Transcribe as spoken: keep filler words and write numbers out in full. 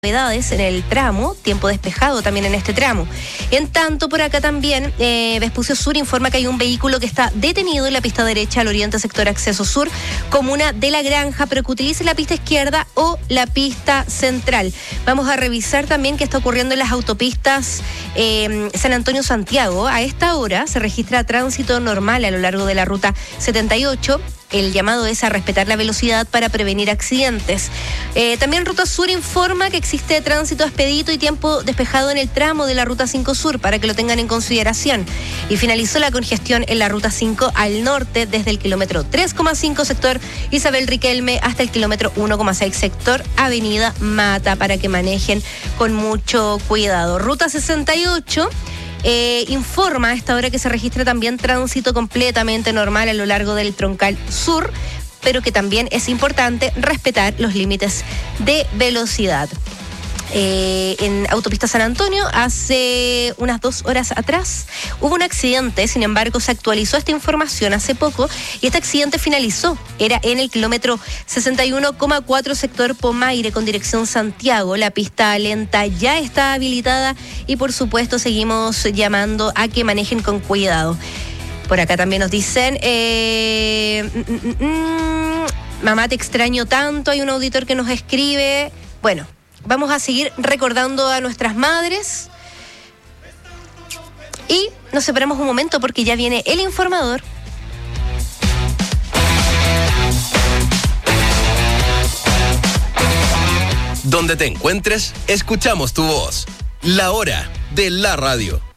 novedades en el tramo, tiempo despejado también en este tramo. En tanto, por acá también, eh, Vespucio Sur informa que hay un vehículo que está detenido en la pista derecha al oriente sector acceso sur, comuna de La Granja, pero que utilice la pista izquierda o la pista central. Vamos a revisar también qué está ocurriendo en las autopistas eh, San Antonio-Santiago. A esta hora se registra tránsito normal a lo largo de la ruta setenta y ocho. El llamado es a respetar la velocidad para prevenir accidentes. Eh, también Ruta Sur informa que existe tránsito expedito y tiempo despejado en el tramo de la Ruta cinco Sur, para que lo tengan en consideración. Y finalizó la congestión en la Ruta cinco al norte, desde el kilómetro tres coma cinco sector Isabel Riquelme hasta el kilómetro uno coma seis sector Avenida Mata, para que manejen con mucho cuidado. Ruta sesenta y ocho. Eh, informa a esta hora que se registra también tránsito completamente normal a lo largo del troncal sur, pero que también es importante respetar los límites de velocidad. Eh, en Autopista San Antonio, hace unas dos horas atrás, hubo un accidente. Sin embargo, se actualizó esta información hace poco y este accidente finalizó. Era en el kilómetro sesenta y uno coma cuatro sector Pomaire con dirección Santiago. La pista lenta ya está habilitada y, por supuesto, seguimos llamando a que manejen con cuidado. Por acá también nos dicen, eh, mm, mm, mm, mamá, te extraño tanto. Hay un auditor que nos escribe. Bueno, vamos a seguir recordando a nuestras madres. Y nos separamos un momento porque ya viene el informador. Donde te encuentres, escuchamos tu voz. La hora de la radio.